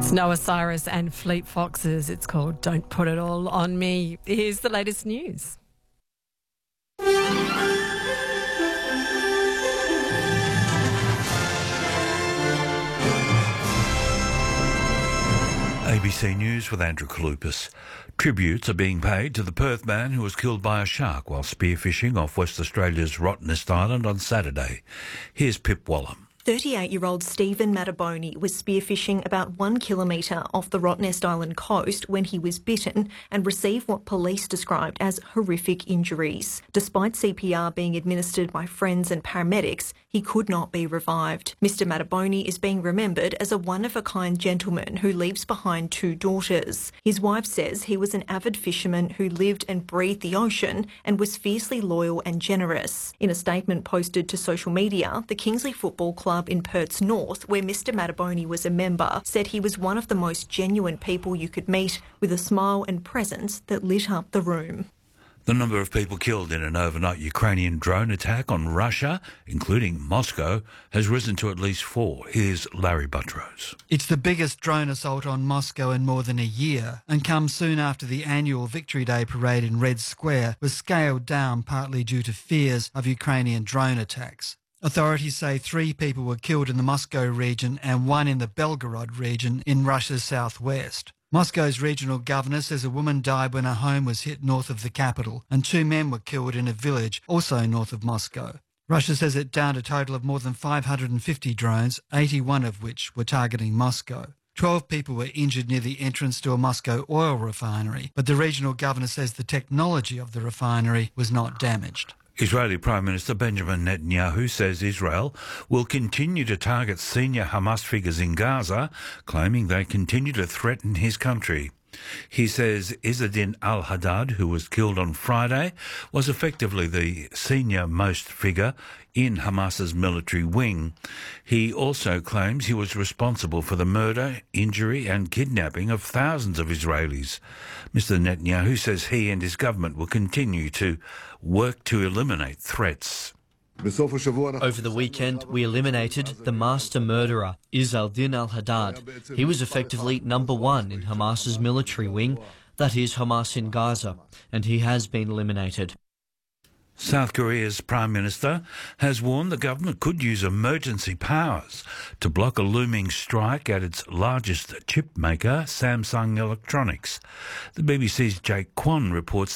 It's Noah Cyrus and Fleet Foxes. It's called Don't Put It All On Me. Here's the latest news. ABC News with Andrew Kalupas. Tributes are being paid to the Perth man who was killed by a shark while spearfishing off West Australia's Rottnest Island on Saturday. Here's Pip Wallam. 38-year-old Stephen Mataboni was spearfishing about 1 kilometre off the Rottnest Island coast when he was bitten and received what police described as horrific injuries. Despite CPR being administered by friends and paramedics, he could not be revived. Mr Mataboni is being remembered as a one-of-a-kind gentleman who leaves behind 2 daughters. His wife says he was an avid fisherman who lived and breathed the ocean and was fiercely loyal and generous. In a statement posted to social media, the Kingsley Football Club in Perth's north, where Mr Mataboni was a member, said he was one of the most genuine people you could meet, with a smile and presence that lit up the room. The number of people killed in an overnight Ukrainian drone attack on Russia, including Moscow, has risen to at least 4. Here's Larry Buttrose. It's the biggest drone assault on Moscow in more than a year and comes soon after the annual Victory Day parade in Red Square was scaled down partly due to fears of Ukrainian drone attacks. Authorities say 3 people were killed in the Moscow region and 1 in the Belgorod region in Russia's southwest. Moscow's regional governor says a woman died when her home was hit north of the capital and 2 men were killed in a village also north of Moscow. Russia says it downed a total of more than 550 drones, 81 of which were targeting Moscow. 12 people were injured near the entrance to a Moscow oil refinery, but the regional governor says the technology of the refinery was not damaged. Israeli Prime Minister Benjamin Netanyahu says Israel will continue to target senior Hamas figures in Gaza, claiming they continue to threaten his country. He says Izzeddin al-Haddad, who was killed on Friday, was effectively the senior-most figure in Hamas's military wing. He also claims he was responsible for the murder, injury and kidnapping of thousands of Israelis. Mr Netanyahu says he and his government will continue to work to eliminate threats. Over the weekend, we eliminated the master murderer, Izzeddin al-Haddad. He was effectively number 1 in Hamas's military wing, that is Hamas in Gaza, and he has been eliminated. South Korea's Prime Minister has warned the government could use emergency powers to block a looming strike at its largest chip maker, Samsung Electronics. The BBC's Jake Kwan reports